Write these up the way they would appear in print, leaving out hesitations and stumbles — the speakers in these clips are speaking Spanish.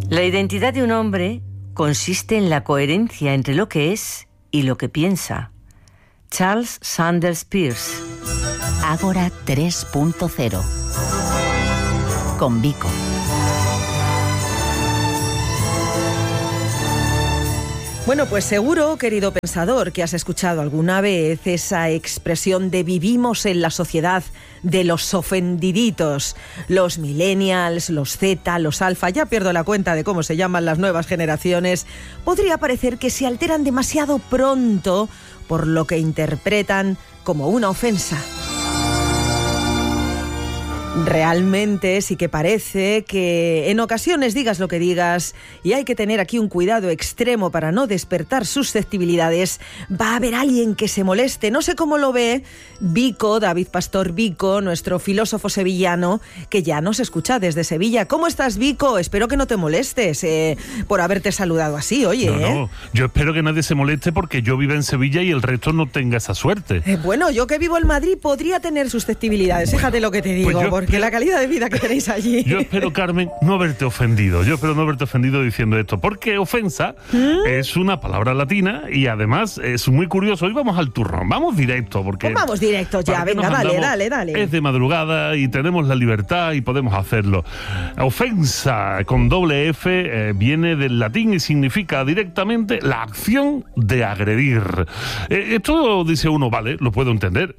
La identidad de un hombre consiste en la coherencia entre lo que es y lo que piensa. Charles Sanders Peirce. Ágora 3.0 con Vico. Bueno, pues seguro, querido pensador, que has escuchado alguna vez esa expresión de vivimos en la sociedad de los ofendiditos. Los millennials, los Z, los alfa, ya pierdo la cuenta de cómo se llaman las nuevas generaciones. Podría parecer que se alteran demasiado pronto por lo que interpretan como una ofensa. Realmente sí que parece que en ocasiones digas lo que digas y hay que tener aquí un cuidado extremo para no despertar susceptibilidades. Va a haber alguien que se moleste, no sé cómo lo ve Vico, David Pastor Vico, nuestro filósofo sevillano, que ya nos escucha desde Sevilla. ¿Cómo estás, Vico? Espero que no te molestes por haberte saludado así, oye. No, yo espero que nadie se moleste porque yo vivo en Sevilla y el resto no tenga esa suerte. Bueno, yo que vivo en Madrid podría tener susceptibilidades, fíjate lo que te digo, pues porque la calidad de vida que tenéis allí. Yo espero, Carmen, no haberte ofendido. Yo espero no haberte ofendido diciendo esto, porque ofensa es una palabra latina y además es muy curioso. Hoy vamos al turrón, vamos directo, porque... Pues vamos directo ya, venga, dale. Es de madrugada y tenemos la libertad y podemos hacerlo. Ofensa con doble F viene del latín y significa directamente la acción de agredir. Esto dice uno, vale, lo puedo entender.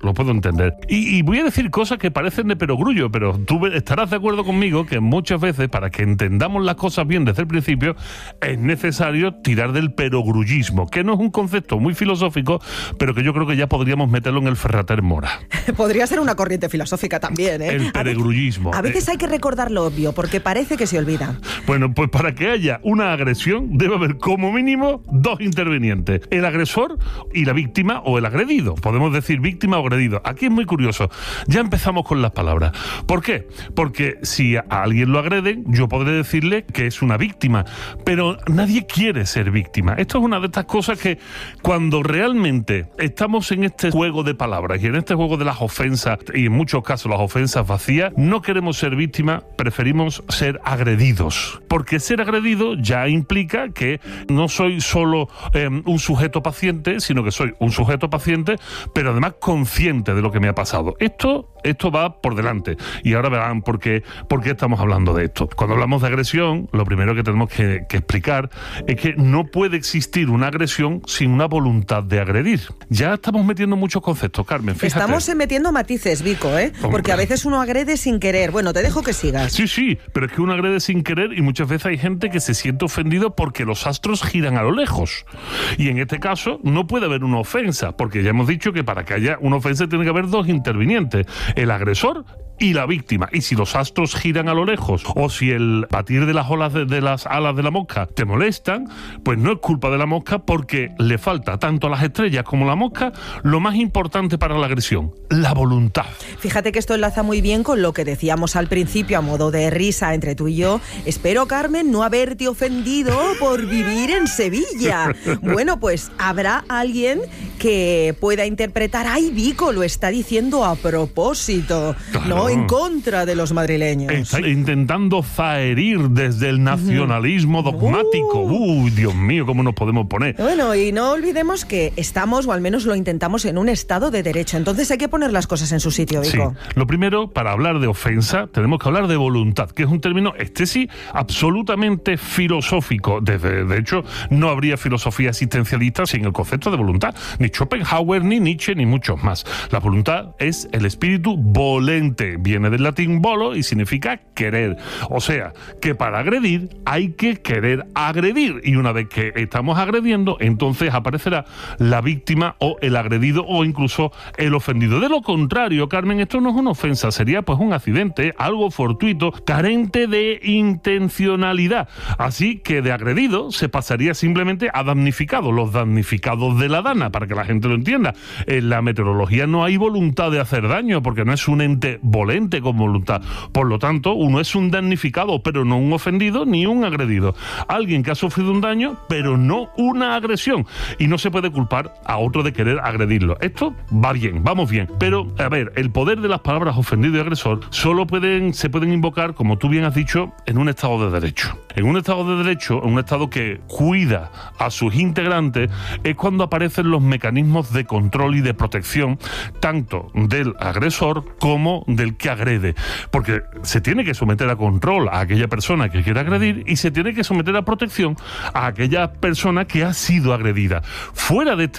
Y voy a decir cosas que parecen de perogrullo, pero tú estarás de acuerdo conmigo que muchas veces, para que entendamos las cosas bien desde el principio, es necesario tirar del perogrullismo, que no es un concepto muy filosófico, pero que yo creo que ya podríamos meterlo en el Ferrater Mora. Podría ser una corriente filosófica también, ¿eh? El perogrullismo. A veces hay que recordar lo obvio, porque parece que se olvida. Bueno, pues para que haya una agresión debe haber como mínimo dos intervinientes, el agresor y la víctima o el agredido. Podemos decir víctima o agredido. Aquí es muy curioso. Ya empezamos con las palabras. ¿Por qué? Porque si a alguien lo agreden, yo podré decirle que es una víctima, pero nadie quiere ser víctima. Esto es una de estas cosas que cuando realmente estamos en este juego de palabras y en este juego de las ofensas, y en muchos casos las ofensas vacías, no queremos ser víctimas, preferimos ser agredidos. Porque ser agredido ya implica que no soy solo un sujeto paciente, sino que soy un sujeto paciente, pero además consciente de lo que me ha pasado. Esto va por delante. Y ahora verán por qué estamos hablando de esto. Cuando hablamos de agresión, lo primero que tenemos que explicar es que no puede existir una agresión sin una voluntad de agredir. Ya estamos metiendo muchos conceptos, Carmen, fíjate. Estamos metiendo matices, Vico, ¿eh? Porque a veces uno agrede sin querer. Bueno, te dejo que sigas. Sí, pero es que uno agrede sin querer y muchas veces hay gente que se siente ofendido porque los astros giran a lo lejos. Y en este caso no puede haber una ofensa, porque ya hemos dicho que para que haya una ofensa tiene que haber dos intervinientes, el agresor y la víctima. Y si los astros giran a lo lejos o si el batir de las olas de las alas de la mosca te molestan, pues no es culpa de la mosca, porque le falta tanto a las estrellas como a la mosca lo más importante para la agresión, la voluntad. Fíjate que esto enlaza muy bien con lo que decíamos al principio a modo de risa entre tú y yo. Espero, Carmen, no haberte ofendido por vivir en Sevilla. Bueno, pues habrá alguien que pueda interpretar, ay, Vico lo está diciendo a propósito, claro, ¿no? En contra de los madrileños. Está intentando zaherir desde el nacionalismo dogmático. Dios mío, ¿cómo nos podemos poner? Bueno, y no olvidemos que estamos, o al menos lo intentamos, en un estado de derecho. Entonces hay que poner las cosas en su sitio, Vico. Sí. Lo primero, para hablar de ofensa, tenemos que hablar de voluntad, que es un término, sí, absolutamente filosófico. De hecho, no habría filosofía existencialista sin el concepto de voluntad. Ni Schopenhauer, ni Nietzsche, ni muchos más. La voluntad es el espíritu volente. Viene del latín volo y significa querer. O sea, que para agredir hay que querer agredir. Y una vez que estamos agrediendo, entonces aparecerá la víctima o el agredido o incluso el ofendido. De lo contrario, Carmen, esto no es una ofensa, sería pues un accidente, algo fortuito, carente de intencionalidad. Así que de agredido se pasaría simplemente a damnificado, los damnificados de la dana, para que la gente lo entienda. En la meteorología no hay voluntad de hacer daño porque no es un ente volente. benevolente, con voluntad. Por lo tanto, uno es un damnificado, pero no un ofendido ni un agredido. Alguien que ha sufrido un daño, pero no una agresión. Y no se puede culpar a otro de querer agredirlo. Esto va bien, vamos bien. Pero, a ver, el poder de las palabras ofendido y agresor solo se pueden invocar, como tú bien has dicho, en un Estado de Derecho. En un Estado de Derecho, en un Estado que cuida a sus integrantes, es cuando aparecen los mecanismos de control y de protección, tanto del agresor como del que agrede. Porque se tiene que someter a control a aquella persona que quiere agredir y se tiene que someter a protección a aquella persona que ha sido agredida. Fuera de este